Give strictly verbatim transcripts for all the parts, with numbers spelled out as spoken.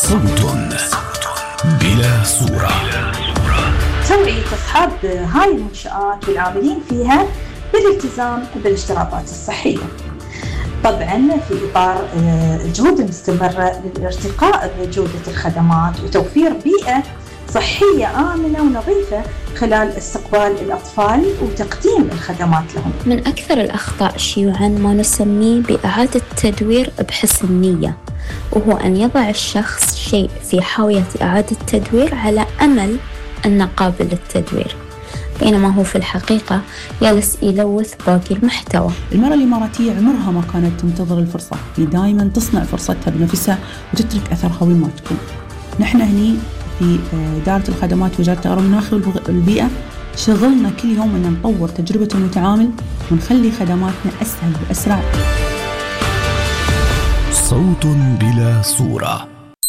صوت بلا صورة. توعية أصحاب هاي المنشآت والعاملين فيها بالالتزام بالاشتراطات الصحية، طبعا في إطار الجهود المستمرة للارتقاء بجودة الخدمات وتوفير بيئة صحية آمنة ونظيفة خلال استقبال الأطفال وتقديم الخدمات لهم. من أكثر الأخطاء شيوعاً ما نسميه بإعادة تدوير بحسن نية، وهو أن يضع الشخص شيء في حاوية إعادة تدوير على أمل أنه قابل للتدوير، بينما هو في الحقيقة جالس يلوث باقي المحتوى. المرأة الإماراتية عمرها ما كانت تنتظر الفرصة، هي دائما تصنع فرصتها بنفسها وتترك أثرها وين ما تكون. نحن هني في إدارة الخدمات وزارة التغير المناخي والبيئة شغلنا كل يوم أن نطور تجربة المتعامل ونخلي خدماتنا أسهل وأسرع. صوت بلا صورة.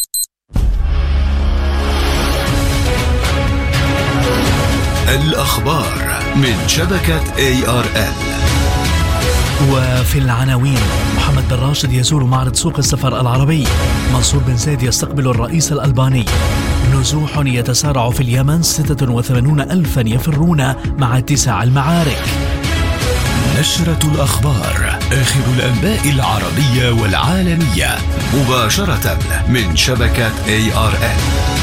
الأخبار من شبكة إيه آر إل. وفي العناوين: محمد بن راشد يزور معرض سوق السفر العربي، منصور بن زايد يستقبل الرئيس الألباني، نزوح يتسارع في اليمن، ستة وثمانين ألفا يفرون مع اتساع المعارك. نشرة الأخبار، آخر الأنباء العربية والعالمية مباشرة من شبكة إيه آر إل.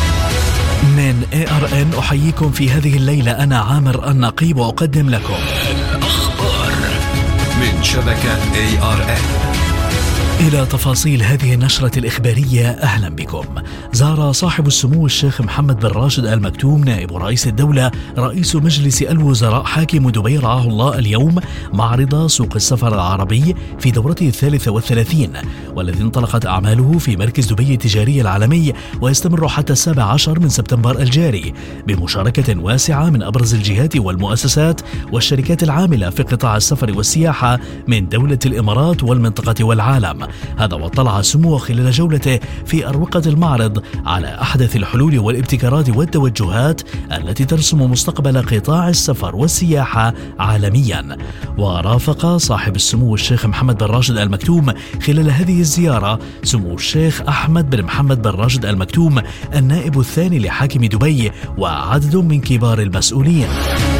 من إيه آر إن أحييكم في هذه الليلة، أنا عامر النقيب، وأقدم لكم الأخبار من شبكة إيه آر إل. إلى تفاصيل هذه النشرة الإخبارية، أهلا بكم. زار صاحب السمو الشيخ محمد بن راشد آل مكتوم نائب رئيس الدولة رئيس مجلس الوزراء حاكم دبي رعاه الله اليوم معرض سوق السفر العربي في دورته الثالثة والثلاثين، والذي انطلقت أعماله في مركز دبي التجاري العالمي ويستمر حتى السابع عشر من سبتمبر الجاري، بمشاركة واسعة من أبرز الجهات والمؤسسات والشركات العاملة في قطاع السفر والسياحة من دولة الإمارات والمنطقة والعالم. هذا واطلع سموه خلال جولته في أروقة المعرض على أحدث الحلول والابتكارات والتوجهات التي ترسم مستقبل قطاع السفر والسياحة عالميا. ورافق صاحب السمو الشيخ محمد بن راشد آل مكتوم خلال هذه الزيارة سمو الشيخ أحمد بن محمد بن راشد آل مكتوم النائب الثاني لحاكم دبي وعدد من كبار المسؤولين.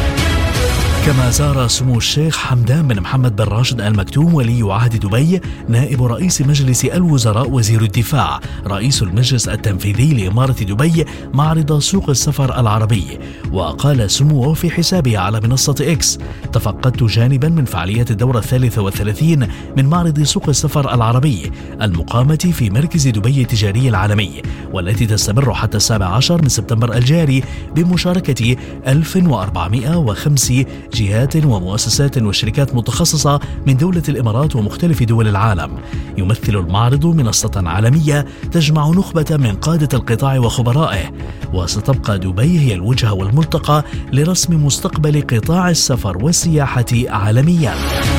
كما زار سمو الشيخ حمدان بن محمد بن راشد آل مكتوم ولي عهد دبي نائب رئيس مجلس الوزراء وزير الدفاع رئيس المجلس التنفيذي لإمارة دبي معرض سوق السفر العربي. وقال سموه في حسابه على منصة إكس: تفقدت جانبا من فعاليات الدورة الثالثة والثلاثين من معرض سوق السفر العربي المقامة في مركز دبي التجاري العالمي، والتي تستمر حتى السابع عشر من سبتمبر الجاري، بمشاركة ألف وأربعمائة وخمسة جهات ومؤسسات وشركات متخصصة من دولة الإمارات ومختلف دول العالم. يمثل المعرض منصة عالمية تجمع نخبة من قادة القطاع وخبرائه، وستبقى دبي هي الوجهة والملتقى لرسم مستقبل قطاع السفر والسياحة عالميا.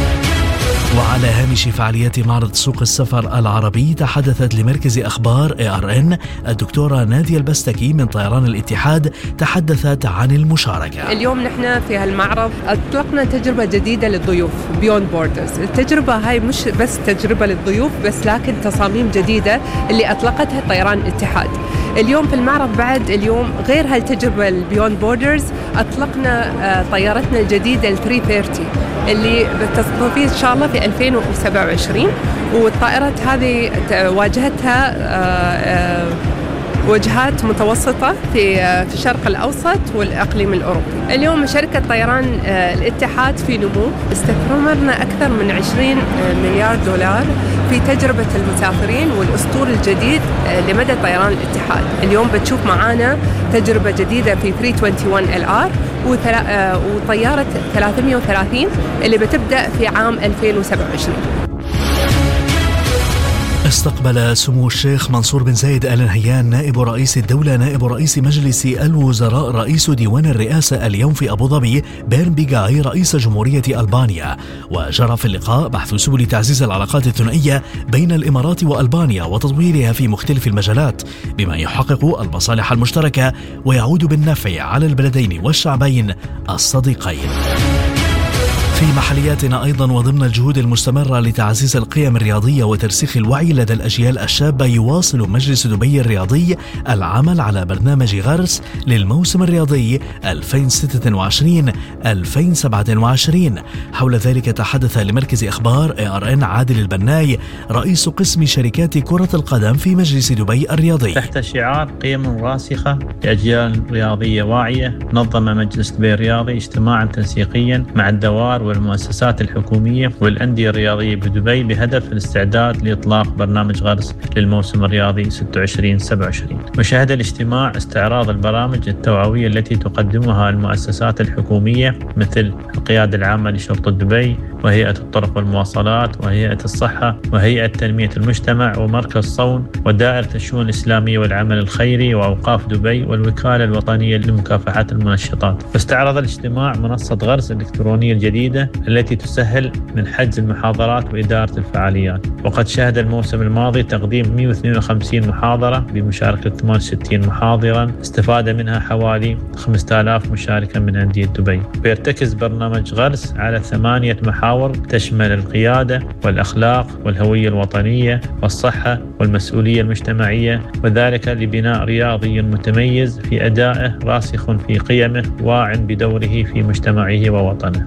وعلى هامش فعاليات معرض سوق السفر العربي تحدثت لمركز أخبار إيه آر إن الدكتورة نادية البستكي من طيران الاتحاد، تحدثت عن المشاركة. اليوم نحن في هالمعرض أطلقنا تجربة جديدة للضيوف Beyond Borders. التجربة هاي مش بس تجربة للضيوف بس، لكن تصاميم جديدة اللي أطلقتها طيران الاتحاد. اليوم في المعرض بعد اليوم غير هالتجربة Beyond Borders أطلقنا طيارتنا الجديدة ال ثلاثمائة وثلاثين اللي بتستضيف إن شاء الله في ألفين وسبعة وعشرين، والطائرة هذه واجهتها وجهات متوسطة في في الشرق الأوسط والإقليم الأوروبي. اليوم شركة طيران الاتحاد في نمو، استثمرنا أكثر من عشرين مليار دولار في تجربة المسافرين والأسطول الجديد لمدى طيران الاتحاد. اليوم بتشوف معانا تجربة جديدة في ثلاثمائة وواحد إل إل آر وطيارة ثلاثمائة وثلاثين اللي بتبدأ في عام ألفين وسبعة وعشرين. استقبل سمو الشيخ منصور بن زايد آل نهيان نائب رئيس الدولة نائب رئيس مجلس الوزراء رئيس ديوان الرئاسة اليوم في أبو ظبي بيرن بيغاي رئيس جمهورية ألبانيا. وجرى في اللقاء بحث سبل تعزيز العلاقات الثنائية بين الإمارات وألبانيا وتطويرها في مختلف المجالات بما يحقق المصالح المشتركة ويعود بالنفع على البلدين والشعبين الصديقين. في محلياتنا أيضا، وضمن الجهود المستمرة لتعزيز القيم الرياضية وترسيخ الوعي لدى الأجيال الشابة، يواصل مجلس دبي الرياضي العمل على برنامج غرس للموسم الرياضي ألفين وستة وعشرين ألفين وسبعة وعشرين. حول ذلك تحدث لمركز إخبار إيه آر إن عادل البناي رئيس قسم شركات كرة القدم في مجلس دبي الرياضي. تحت شعار قيم راسخة لأجيال رياضية واعية، نظم مجلس دبي الرياضي اجتماعا تنسيقيا مع الدوائر والمؤسسات الحكومية والأندية الرياضية بدبي بهدف الاستعداد لإطلاق برنامج غرس للموسم الرياضي ستة وعشرين سبعة وعشرين. وشهد الاجتماع استعراض البرامج التوعوية التي تقدمها المؤسسات الحكومية مثل القيادة العامة لشرطة دبي وهيئة الطرق والمواصلات وهيئة الصحة وهيئة تنمية المجتمع ومركز صون ودائرة الشؤون الإسلامية والعمل الخيري وأوقاف دبي والوكالة الوطنية لمكافحة المنشطات. واستعرض الاجتماع منصة غرس الإلكترونية الجديدة التي تسهل من حجز المحاضرات وإدارة الفعاليات. وقد شهد الموسم الماضي تقديم مئة واثنين وخمسين محاضرة بمشاركة ثمانية وستين محاضرا، استفاد منها حوالي خمسة آلاف مشاركا من أندية دبي. ويرتكز برنامج غرس على ثمانية محاور تشمل القيادة والأخلاق والهوية الوطنية والصحة والمسؤولية المجتمعية، وذلك لبناء رياضي متميز في أدائه راسخ في قيمه واع بدوره في مجتمعه ووطنه.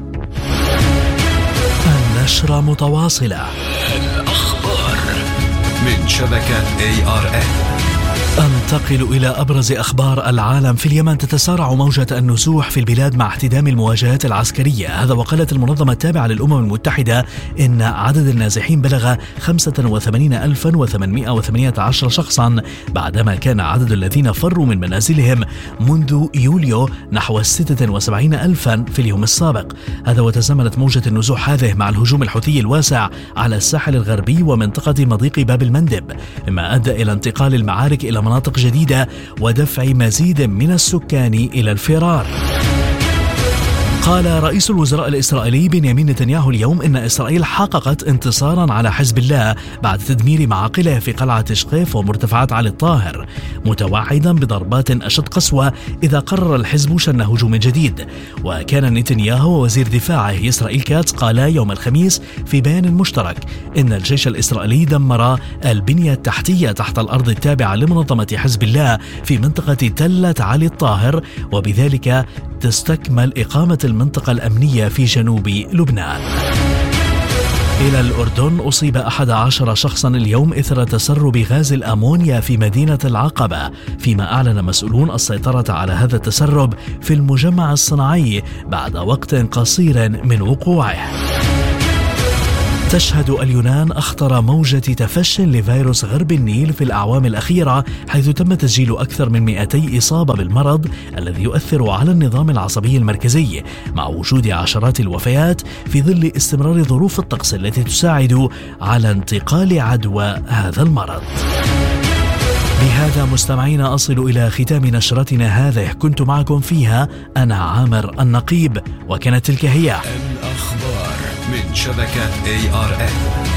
النشرة متواصلة. الأخبار من شبكة إيه آر إن. أنتقل إلى أبرز أخبار العالم. في اليمن تتسارع موجة النزوح في البلاد مع احتدام المواجهات العسكرية. هذا وقالت المنظمة التابعة للأمم المتحدة إن عدد النازحين بلغ خمسة وثمانين ألفا وثمانمئة وثمانية عشر شخصا، بعدما كان عدد الذين فروا من منازلهم منذ يوليو نحو ستة وسبعين ألفا في اليوم السابق. هذا وتزامنت موجة النزوح هذه مع الهجوم الحوثي الواسع على الساحل الغربي ومنطقة مضيق باب المندب، مما أدى إلى انتقال المعارك إلى مناطق جديدة ودفع مزيد من السكان إلى الفرار. قال رئيس الوزراء الإسرائيلي بنيامين نتنياهو اليوم إن إسرائيل حققت انتصارا على حزب الله بعد تدمير معاقله في قلعة شقيف ومرتفعات علي الطاهر، متوعدا بضربات أشد قسوة إذا قرر الحزب شن هجوم جديد. وكان نتنياهو ووزير دفاعه إسرائيل كاتس قالا يوم الخميس في بيان مشترك إن الجيش الإسرائيلي دمر البنية التحتية تحت الأرض التابعة لمنظمة حزب الله في منطقة تلة علي الطاهر، وبذلك تستكمل إقامة المنطقة الأمنية في جنوب لبنان. إلى الأردن. أصيب أحد عشر شخصا اليوم إثر تسرب غاز الأمونيا في مدينة العقبة، فيما أعلن مسؤولون السيطرة على هذا التسرب في المجمع الصناعي بعد وقت قصير من وقوعه. تشهد اليونان أخطر موجة تفشٍ لفيروس غرب النيل في الأعوام الأخيرة، حيث تم تسجيل أكثر من مئتي إصابة بالمرض الذي يؤثر على النظام العصبي المركزي، مع وجود عشرات الوفيات في ظل استمرار ظروف الطقس التي تساعد على انتقال عدوى هذا المرض. بهذا مستمعينا أصل إلى ختام نشرتنا هذه، كنت معكم فيها أنا عامر النقيب، وكانت تلك هي الأخبار من شبكة إيه آر إن.